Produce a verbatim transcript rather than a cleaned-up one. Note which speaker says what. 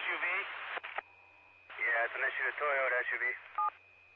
Speaker 1: U V? Yeah, it's an issue to Toyota S U V.